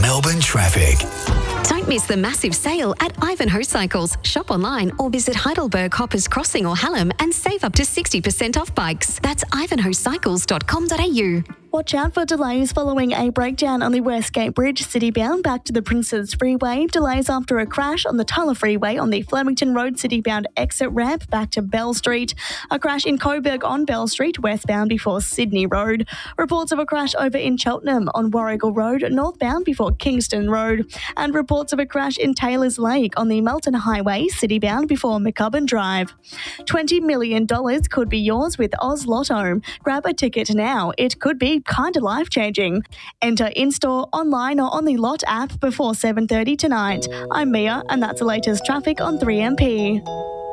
Melbourne traffic. Don't miss the massive sale at Ivanhoe Cycles. Shop online or visit Heidelberg, Hoppers Crossing or Hallam and save up to 60% off bikes. That's ivanhoecycles.com.au. Watch out for delays following a breakdown on the Westgate Bridge citybound back to the Princes Freeway. Delays after a crash on the Tyler Freeway on the Flemington Road citybound exit ramp back to Bell Street. A crash in Coburg on Bell Street westbound before Sydney Road. Reports of a crash over in Cheltenham on Warrigal Road northbound before Kingston Road. And reports of a crash in Taylors Lake on the Melton Highway citybound before McCubbin Drive. $20 million could be yours with Oz Lotto. Grab a ticket now. It could be kind of life-changing. Enter in-store, online or on the Lot app before 7:30 tonight. I'm Mia and that's the latest traffic on 3MP.